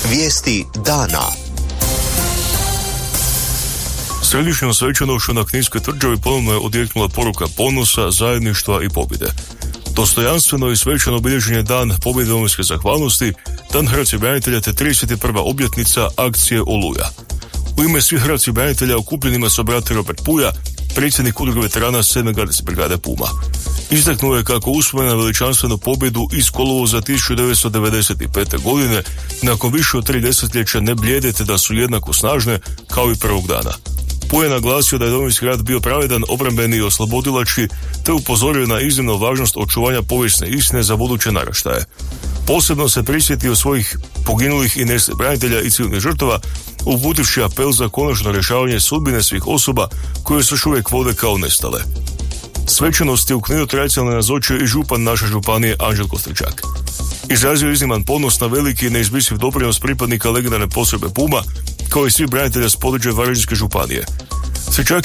Vijesti dana. Središnjom svečanošću na Kninskoj tvrđavi ponovno je odjeknula poruka ponosa, zajedništva i pobjede. Dostojanstveno i svečano obilježen je dan pobjede domovinske zahvalnosti, dan hrvatskih branitelja te 31. obljetnica akcije Oluja. U ime svih hrvatskih branitelja okupljenima se obratio Robert Puja, predsjednik udruge veterana 7. gardijske brigade Puma. Istaknuo je kako uspomena na veličanstvenu pobjedu iz kolovoza 1995. godine nakon više od 3 desetljeća ne blijede te da su jednako snažne kao i prvog dana. Puja je naglasio da je Domovinski rat bio pravedan, obrambeni i oslobodilački, te upozorio na iznimnu važnost očuvanja povijesne istine za buduće naraštaje. Posebno se prisjetio svojih poginulih i nestalih branitelja i civilnih žrtava, uputivši apel za konačno rješavanje sudbine svih osoba koje se još uvijek vode kao nestale. Svečanosti u Kninu tradicionalno nazočio i župan naše županije Anđelko Stričak. Izrazio izniman ponos na veliki i neizbrisiv doprinos pripadnika legendarne postrojbe Puma, kao i svih branitelja s područja Varaždinske županije. Stričak